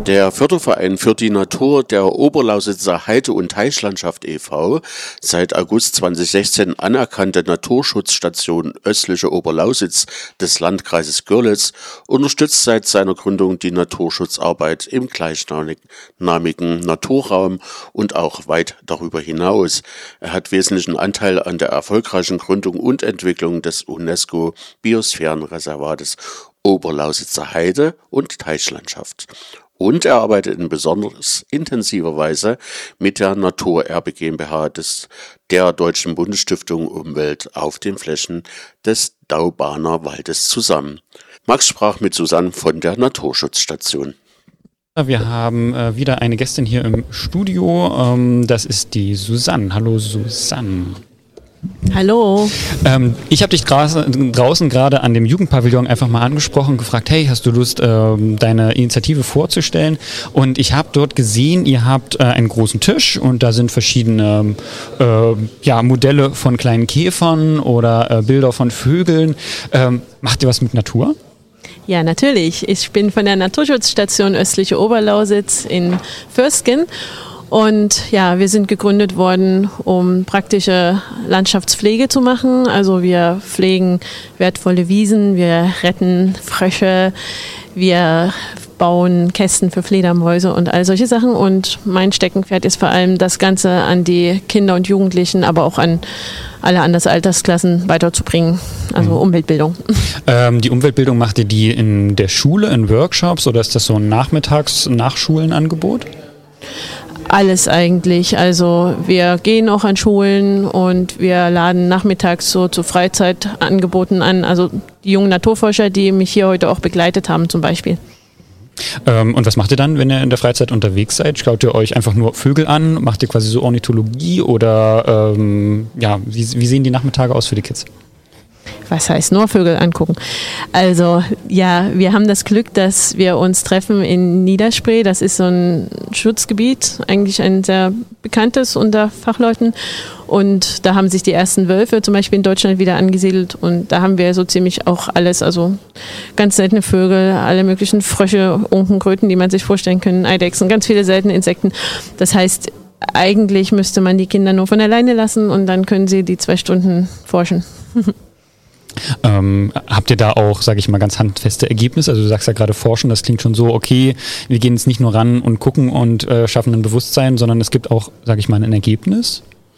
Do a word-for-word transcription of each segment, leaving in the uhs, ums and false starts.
Der Förderverein für die Natur der Oberlausitzer Heide- und Teichlandschaft e V, seit August zweitausendsechzehn anerkannte Naturschutzstation Östliche Oberlausitz des Landkreises Görlitz, unterstützt seit seiner Gründung die Naturschutzarbeit im gleichnamigen Naturraum und auch weit darüber hinaus. Er hat wesentlichen Anteil an der erfolgreichen Gründung und Entwicklung des UNESCO-Biosphärenreservates Oberlausitzer Heide- und Teichlandschaft. Und er arbeitet in besonders intensiver Weise mit der Naturerbe GmbH des, der Deutschen Bundesstiftung Umwelt auf den Flächen des Daubaner Waldes zusammen. Max sprach mit Susanne von der Naturschutzstation. Wir haben äh, wieder eine Gästin hier im Studio. Ähm, das ist die Susanne. Hallo Susanne. Hallo. Ähm, ich habe dich draußen gerade an dem Jugendpavillon einfach mal angesprochen, gefragt, hey, hast du Lust, ähm, deine Initiative vorzustellen? Und ich habe dort gesehen, ihr habt äh, einen großen Tisch und da sind verschiedene äh, ja, Modelle von kleinen Käfern oder äh, Bilder von Vögeln. Ähm, macht ihr was mit Natur? Ja, natürlich. Ich bin von der Naturschutzstation Östliche Oberlausitz in Vösgen. Und ja, wir sind gegründet worden, um praktische Landschaftspflege zu machen. Also wir pflegen wertvolle Wiesen, wir retten Frösche, wir bauen Kästen für Fledermäuse und all solche Sachen. Und mein Steckenpferd ist vor allem, das Ganze an die Kinder und Jugendlichen, aber auch an alle anderen Altersklassen weiterzubringen. Also mhm. Umweltbildung. Ähm, die Umweltbildung, macht ihr die in der Schule, in Workshops, oder ist das so ein Nachmittags-Nachschulenangebot? Alles eigentlich. Also wir gehen auch an Schulen und wir laden nachmittags so zu Freizeitangeboten an. Also die jungen Naturforscher, die mich hier heute auch begleitet haben zum Beispiel. Ähm, und was macht ihr dann, wenn ihr in der Freizeit unterwegs seid? Schaut ihr euch einfach nur Vögel an? Macht ihr quasi so Ornithologie? Oder ähm, ja, wie, wie sehen die Nachmittage aus für die Kids? Was heißt nur Vögel angucken? Also ja, wir haben das Glück, dass wir uns treffen in Niederspree. Das ist so ein Schutzgebiet, eigentlich ein sehr bekanntes unter Fachleuten. Und da haben sich die ersten Wölfe zum Beispiel in Deutschland wieder angesiedelt. Und da haben wir so ziemlich auch alles, also ganz seltene Vögel, alle möglichen Frösche, Unken, Kröten, die man sich vorstellen kann, Eidechsen, ganz viele seltene Insekten. Das heißt, eigentlich müsste man die Kinder nur von alleine lassen und dann können sie die zwei Stunden forschen. Ähm, habt ihr da auch, sage ich mal, ganz handfeste Ergebnisse? Also du sagst ja gerade forschen, das klingt schon so, okay, wir gehen jetzt nicht nur ran und gucken und äh, schaffen ein Bewusstsein, sondern es gibt auch, sage ich mal, ein Ergebnis?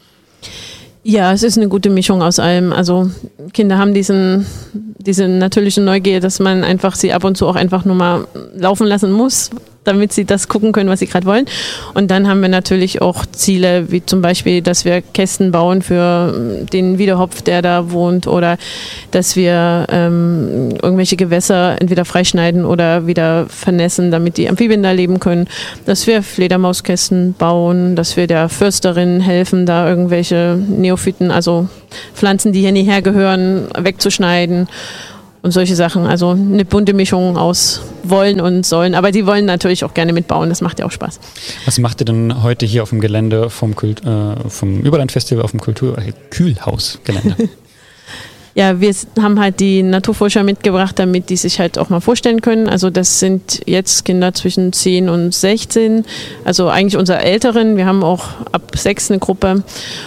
Ja, es ist eine gute Mischung aus allem. Also Kinder haben diesen, diese natürliche Neugier, dass man einfach sie ab und zu auch einfach nur mal laufen lassen muss, damit sie das gucken können, was sie gerade wollen. Und dann haben wir natürlich auch Ziele, wie zum Beispiel, dass wir Kästen bauen für den Wiedehopf, der da wohnt, oder dass wir ähm, irgendwelche Gewässer entweder freischneiden oder wieder vernässen, damit die Amphibien da leben können. Dass wir Fledermauskästen bauen, dass wir der Försterin helfen, da irgendwelche Neophyten, also Pflanzen, die hier nicht hergehören, wegzuschneiden. Und solche Sachen, also eine bunte Mischung aus wollen und sollen. Aber die wollen natürlich auch gerne mitbauen, das macht ja auch Spaß. Was macht ihr denn heute hier auf dem Gelände vom, Kult, äh, vom Überlandfestival auf dem Kultur- äh, Kühlhausgelände? Ja, wir haben halt die Naturforscher mitgebracht, damit die sich halt auch mal vorstellen können. Also das sind jetzt Kinder zwischen zehn und sechzehn, also eigentlich unsere Älteren. Wir haben auch ab sechs eine Gruppe.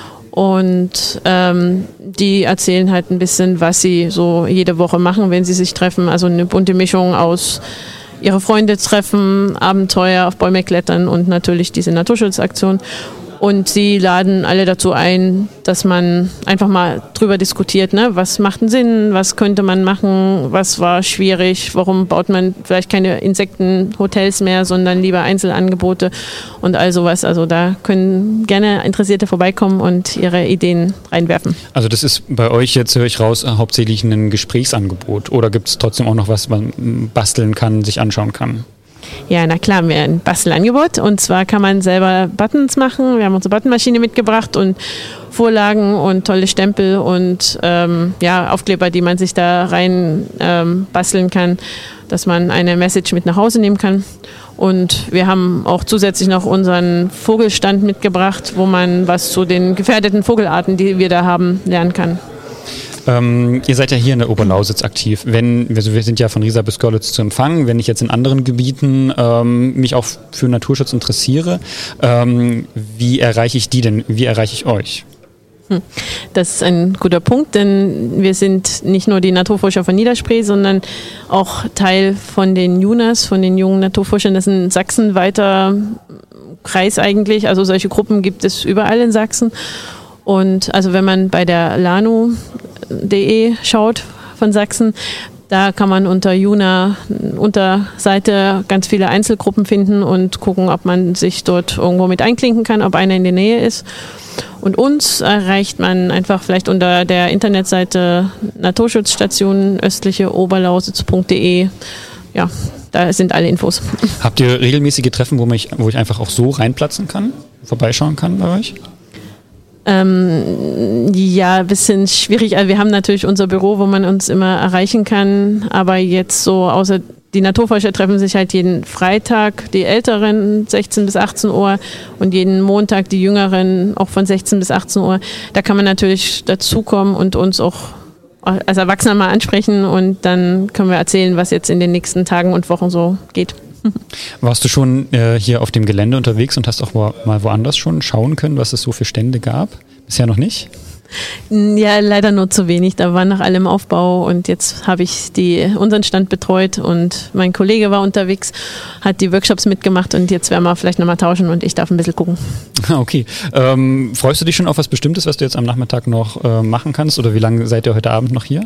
Und ähm, die erzählen halt ein bisschen, was sie so jede Woche machen, wenn sie sich treffen. Also eine bunte Mischung aus ihre Freunde treffen, Abenteuer auf Bäume klettern und natürlich diese Naturschutzaktion. Und sie laden alle dazu ein, dass man einfach mal drüber diskutiert, ne? Was macht einen Sinn, was könnte man machen, was war schwierig, warum baut man vielleicht keine Insektenhotels mehr, sondern lieber Einzelangebote und all sowas. Also da können gerne Interessierte vorbeikommen und ihre Ideen reinwerfen. Also das ist bei euch, jetzt höre ich raus, hauptsächlich ein Gesprächsangebot, oder gibt es trotzdem auch noch was, was man basteln kann, sich anschauen kann? Ja, na klar, wir haben ein Bastelangebot, und zwar kann man selber Buttons machen. Wir haben unsere Buttonmaschine mitgebracht und Vorlagen und tolle Stempel und ähm, ja, Aufkleber, die man sich da rein ähm, basteln kann, dass man eine Message mit nach Hause nehmen kann. Und wir haben auch zusätzlich noch unseren Vogelstand mitgebracht, wo man was zu den gefährdeten Vogelarten, die wir da haben, lernen kann. Ähm, ihr seid ja hier in der Oberlausitz aktiv. Wenn, also wir sind ja von Riesa bis Görlitz zu empfangen. Wenn ich jetzt in anderen Gebieten ähm, mich auch für Naturschutz interessiere, ähm, wie erreiche ich die denn? Wie erreiche ich euch? Das ist ein guter Punkt, denn wir sind nicht nur die Naturforscher von Niederspree, sondern auch Teil von den JUNAS, von den jungen Naturforschern. Das ist ein sachsenweiter Kreis eigentlich. Also solche Gruppen gibt es überall in Sachsen. Und also wenn man bei der lanu punkt de schaut von Sachsen, da kann man unter JUNA, Unterseite ganz viele Einzelgruppen finden und gucken, ob man sich dort irgendwo mit einklinken kann, ob einer in der Nähe ist. Und uns erreicht man einfach vielleicht unter der Internetseite Naturschutzstation östliche oberlausitz punkt de. Ja, da sind alle Infos. Habt ihr regelmäßige Treffen, wo, mich, wo ich einfach auch so reinplatzen kann, vorbeischauen kann bei euch? Ähm, ja, ein bisschen schwierig. Also wir haben natürlich unser Büro, wo man uns immer erreichen kann, aber jetzt so außer die Naturforscher treffen sich halt jeden Freitag, die Älteren sechzehn bis achtzehn Uhr und jeden Montag die Jüngeren auch von sechzehn bis achtzehn Uhr. Da kann man natürlich dazukommen und uns auch als Erwachsener mal ansprechen und dann können wir erzählen, was jetzt in den nächsten Tagen und Wochen so geht. Warst du schon äh, hier auf dem Gelände unterwegs und hast auch wo, mal woanders schon schauen können, was es so für Stände gab? Bisher noch nicht? Ja, leider nur zu wenig. Da war nach allem Aufbau und jetzt habe ich die, unseren Stand betreut und mein Kollege war unterwegs, hat die Workshops mitgemacht und jetzt werden wir vielleicht nochmal tauschen und ich darf ein bisschen gucken. Okay. Ähm, freust du dich schon auf was Bestimmtes, was du jetzt am Nachmittag noch äh, machen kannst oder wie lange seid ihr heute Abend noch hier?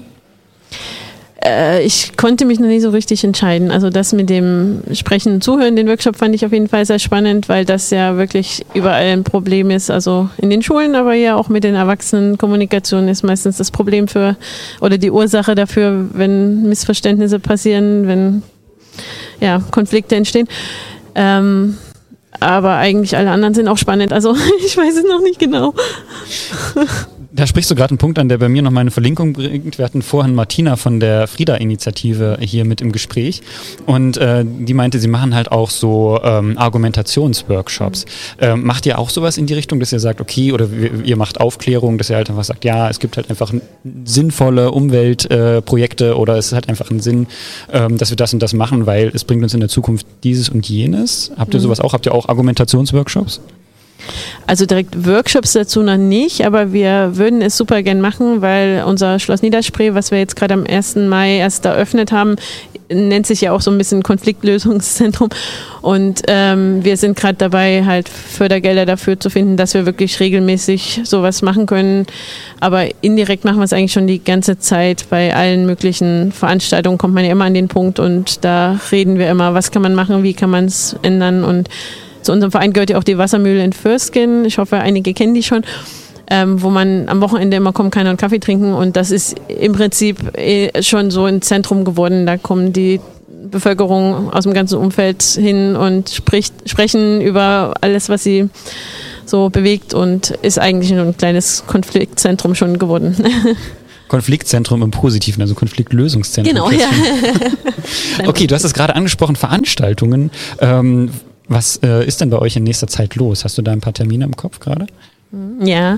Ich konnte mich noch nicht so richtig entscheiden. Also das mit dem Sprechen und Zuhören, den Workshop fand ich auf jeden Fall sehr spannend, weil das ja wirklich überall ein Problem ist. Also in den Schulen, aber ja auch mit den Erwachsenen. Kommunikation ist meistens das Problem für oder die Ursache dafür, wenn Missverständnisse passieren, wenn ja, Konflikte entstehen. Ähm, aber eigentlich alle anderen sind auch spannend. Also ich weiß es noch nicht genau. Da sprichst du gerade einen Punkt an, der bei mir noch meine Verlinkung bringt. Wir hatten vorhin Martina von der Frieda-Initiative hier mit im Gespräch und äh, die meinte, sie machen halt auch so ähm, Argumentationsworkshops. Ähm, macht ihr auch sowas in die Richtung, dass ihr sagt, okay, oder ihr macht Aufklärung, dass ihr halt einfach sagt, ja, es gibt halt einfach sinnvolle Umweltprojekte äh, oder es ist halt einfach ein Sinn, ähm, dass wir das und das machen, weil es bringt uns in der Zukunft dieses und jenes. Habt ihr sowas auch? Habt ihr auch Argumentationsworkshops? Also direkt Workshops dazu noch nicht, aber wir würden es super gern machen, weil unser Schloss Niederspree, was wir jetzt gerade am ersten Mai erst eröffnet haben, nennt sich ja auch so ein bisschen Konfliktlösungszentrum und ähm, wir sind gerade dabei, halt Fördergelder dafür zu finden, dass wir wirklich regelmäßig sowas machen können, aber indirekt machen wir es eigentlich schon die ganze Zeit. Bei allen möglichen Veranstaltungen kommt man ja immer an den Punkt und da reden wir immer, was kann man machen, wie kann man es ändern und zu unserem Verein gehört ja auch die Wassermühle in Fürstgen. Ich hoffe, einige kennen die schon, ähm, wo man am Wochenende immer kommen kann und Kaffee trinken. Und das ist im Prinzip eh schon so ein Zentrum geworden. Da kommen die Bevölkerung aus dem ganzen Umfeld hin und spricht, sprechen über alles, was sie so bewegt und ist eigentlich nur ein kleines Konfliktzentrum schon geworden. Konfliktzentrum im Positiven, also Konfliktlösungszentrum. Genau, ja. Okay, du hast es gerade angesprochen, Veranstaltungen. Ähm, Was äh, ist denn bei euch in nächster Zeit los? Hast du da ein paar Termine im Kopf gerade? Ja,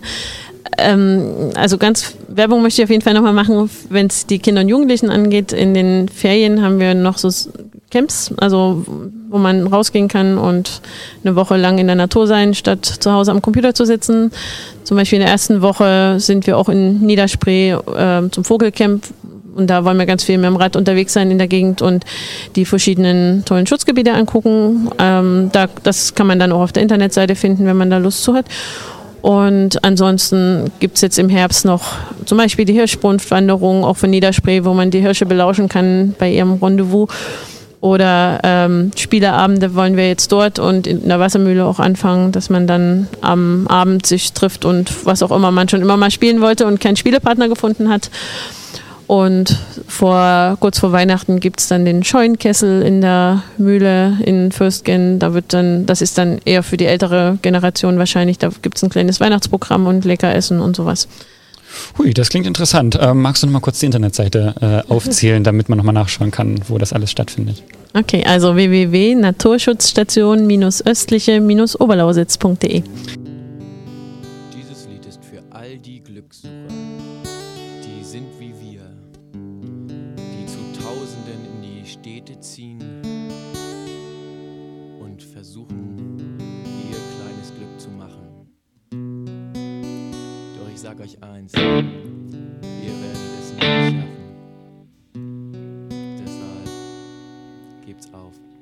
ähm, also ganz Werbung möchte ich auf jeden Fall nochmal machen, wenn es die Kinder und Jugendlichen angeht. In den Ferien haben wir noch so Camps, also wo man rausgehen kann und eine Woche lang in der Natur sein, statt zu Hause am Computer zu sitzen. Zum Beispiel in der ersten Woche sind wir auch in Niederspree äh, zum Vogelcamp. Und da wollen wir ganz viel mit dem Rad unterwegs sein in der Gegend und die verschiedenen tollen Schutzgebiete angucken. Ähm, da, das kann man dann auch auf der Internetseite finden, wenn man da Lust zu hat. Und ansonsten gibt es jetzt im Herbst noch zum Beispiel die Hirschbrunftwanderung, auch von Niederspree, wo man die Hirsche belauschen kann bei ihrem Rendezvous. Oder ähm, Spieleabende wollen wir jetzt dort und in der Wassermühle auch anfangen, dass man dann am Abend sich trifft und was auch immer man schon immer mal spielen wollte und keinen Spielepartner gefunden hat. Und vor, kurz vor Weihnachten gibt es dann den Scheunkessel in der Mühle in Fürstgen. Da wird dann, das ist dann eher für die ältere Generation wahrscheinlich. Da gibt es ein kleines Weihnachtsprogramm und Leckeressen und sowas. Hui, das klingt interessant. Ähm, magst du noch mal kurz die Internetseite äh, aufzählen, damit man noch mal nachschauen kann, wo das alles stattfindet? Okay, also w w w punkt naturschutzstation östliche oberlausitz punkt de. Dieses Lied ist für all die Glückssucher, die sind wie sag euch eins, ihr werdet es nicht schaffen. Deshalb gebt's auf.